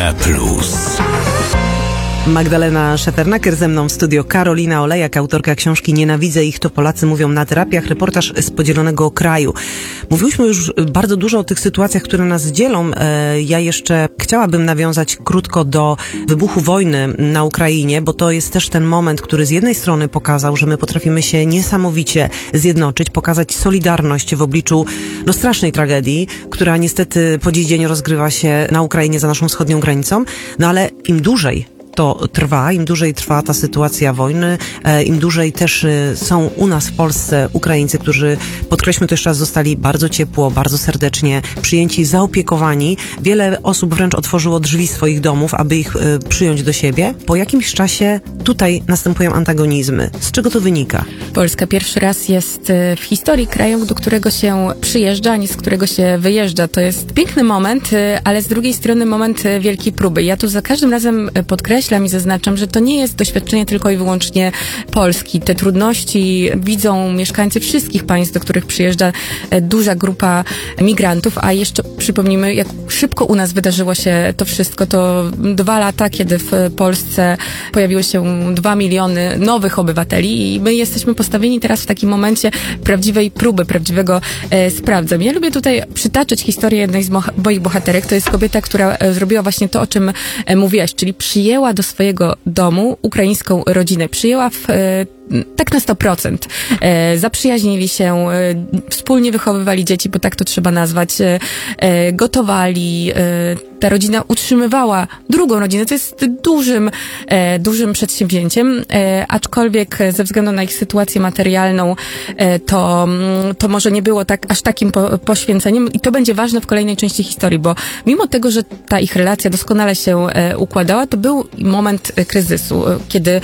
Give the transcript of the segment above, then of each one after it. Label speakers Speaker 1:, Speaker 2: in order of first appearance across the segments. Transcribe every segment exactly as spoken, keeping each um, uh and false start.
Speaker 1: R Plus.
Speaker 2: Magdalena Szefernaker, ze mną w studio Karolina Olejak, autorka książki Nienawidzę ich, to Polacy mówią na terapiach, reportaż z podzielonego kraju. Mówiłyśmy już bardzo dużo o tych sytuacjach, które nas dzielą. Ja jeszcze chciałabym nawiązać krótko do wybuchu wojny na Ukrainie, bo to jest też ten moment, który z jednej strony pokazał, że my potrafimy się niesamowicie zjednoczyć, pokazać solidarność w obliczu no, strasznej tragedii, która niestety po dziś dzień rozgrywa się na Ukrainie za naszą wschodnią granicą, no ale im dłużej to trwa, im dłużej trwa ta sytuacja wojny, im dłużej też są u nas w Polsce Ukraińcy, którzy, podkreślmy to jeszcze raz, zostali bardzo ciepło, bardzo serdecznie przyjęci, zaopiekowani. Wiele osób wręcz otworzyło drzwi swoich domów, aby ich przyjąć do siebie. Po jakimś czasie tutaj następują antagonizmy. Z czego to wynika?
Speaker 3: Polska pierwszy raz jest w historii kraju, do którego się przyjeżdża, a nie z którego się wyjeżdża. To jest piękny moment, ale z drugiej strony moment wielkiej próby. Ja tu za każdym razem podkreślam i zaznaczam, że to nie jest doświadczenie tylko i wyłącznie Polski. Te trudności widzą mieszkańcy wszystkich państw, do których przyjeżdża duża grupa migrantów, a jeszcze przypomnijmy, jak szybko u nas wydarzyło się to wszystko. To dwa lata, kiedy w Polsce pojawiło się dwa miliony nowych obywateli i my jesteśmy postawieni teraz w takim momencie prawdziwej próby, prawdziwego e, sprawdzam. Ja lubię tutaj przytaczać historię jednej z moich bohaterek. To jest kobieta, która e, zrobiła właśnie to, o czym e, mówiłaś, czyli przyjęła do swojego domu ukraińską rodzinę. Przyjęła w, e, tak na sto procent. E, zaprzyjaźnili się, e, wspólnie wychowywali dzieci, bo tak to trzeba nazwać, e, e, gotowali. E, ta rodzina utrzymywała drugą rodzinę. To jest dużym, e, dużym przedsięwzięciem, e, aczkolwiek ze względu na ich sytuację materialną e, to, to może nie było tak aż takim po, poświęceniem i to będzie ważne w kolejnej części historii, bo mimo tego, że ta ich relacja doskonale się e, układała, to był moment e, kryzysu, e, kiedy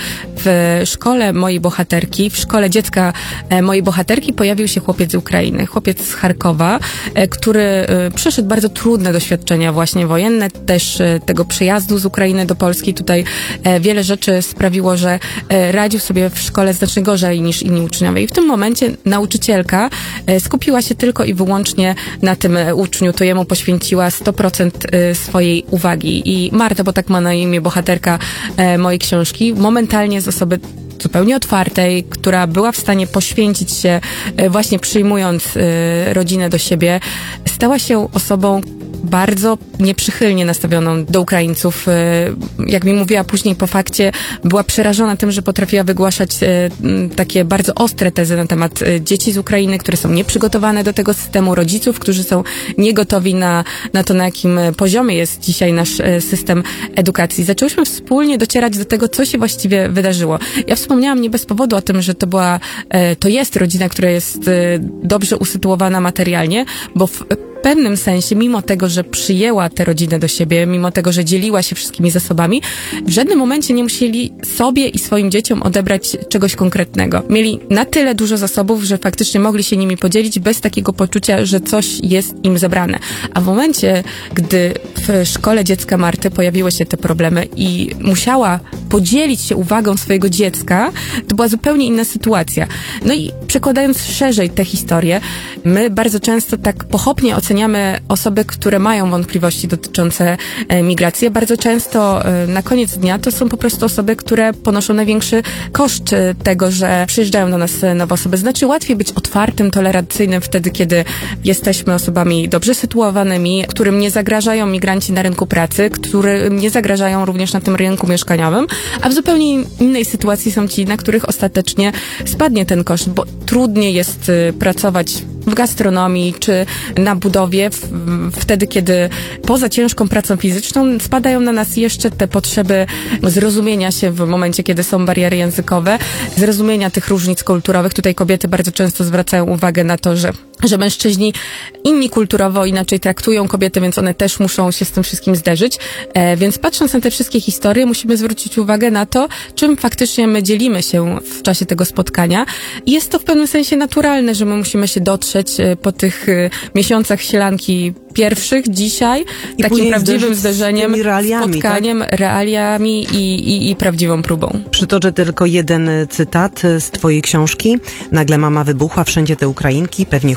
Speaker 3: w szkole mojej bohaterki, w szkole dziecka e, mojej bohaterki pojawił się chłopiec z Ukrainy, chłopiec z Charkowa, e, który e, przeszedł bardzo trudne doświadczenia właśnie wojenne, też e, tego przyjazdu z Ukrainy do Polski. Tutaj e, wiele rzeczy sprawiło, że e, radził sobie w szkole znacznie gorzej niż inni uczniowie. I w tym momencie nauczycielka e, skupiła się tylko i wyłącznie na tym e, uczniu. To jemu poświęciła sto procent e, swojej uwagi. I Marta, bo tak ma na imię bohaterka e, mojej książki, momentalnie z osoby zupełnie otwartej, która była w stanie poświęcić się e, właśnie przyjmując e, rodzinę do siebie, stała się osobą bardzo nieprzychylnie nastawioną do Ukraińców. Jak mi mówiła później po fakcie, była przerażona tym, że potrafiła wygłaszać takie bardzo ostre tezy na temat dzieci z Ukrainy, które są nieprzygotowane do tego systemu, rodziców, którzy są niegotowi na, na to, na jakim poziomie jest dzisiaj nasz system edukacji. Zaczęłyśmy wspólnie docierać do tego, co się właściwie wydarzyło. Ja wspomniałam nie bez powodu o tym, że to była, to jest rodzina, która jest dobrze usytuowana materialnie, bo w W pewnym sensie, mimo tego, że przyjęła tę rodzinę do siebie, mimo tego, że dzieliła się wszystkimi zasobami, w żadnym momencie nie musieli sobie i swoim dzieciom odebrać czegoś konkretnego. Mieli na tyle dużo zasobów, że faktycznie mogli się nimi podzielić bez takiego poczucia, że coś jest im zabrane. A w momencie, gdy w szkole dziecka Marty pojawiły się te problemy i musiała podzielić się uwagą swojego dziecka, to była zupełnie inna sytuacja. No i przekładając szerzej tę historię, my bardzo często tak pochopnie oceniamy osoby, które mają wątpliwości dotyczące e, migracji. Bardzo często e, na koniec dnia to są po prostu osoby, które ponoszą największy koszt e, tego, że przyjeżdżają do nas e, nowe osoby. Znaczy łatwiej być otwartym, tolerancyjnym wtedy, kiedy jesteśmy osobami dobrze sytuowanymi, którym nie zagrażają migranci na rynku pracy, którym nie zagrażają również na tym rynku mieszkaniowym, a w zupełnie innej sytuacji są ci, na których ostatecznie spadnie ten koszt, bo trudniej jest e, pracować w gastronomii czy na budowie, w, wtedy kiedy poza ciężką pracą fizyczną spadają na nas jeszcze te potrzeby zrozumienia się w momencie, kiedy są bariery językowe, zrozumienia tych różnic kulturowych. Tutaj kobiety bardzo często zwracają uwagę na to, że że mężczyźni inni kulturowo inaczej traktują kobiety, więc one też muszą się z tym wszystkim zderzyć. E, więc patrząc na te wszystkie historie, musimy zwrócić uwagę na to, czym faktycznie my dzielimy się w czasie tego spotkania. I jest to w pewnym sensie naturalne, że my musimy się dotrzeć e, po tych e, miesiącach sielanki pierwszych dzisiaj, I takim prawdziwym zderzeniem,
Speaker 2: realiami,
Speaker 3: spotkaniem, tak? realiami i, i, i prawdziwą próbą.
Speaker 2: Przytoczę tylko jeden cytat z twojej książki. Nagle mama wybuchła, wszędzie te Ukrainki, pewnie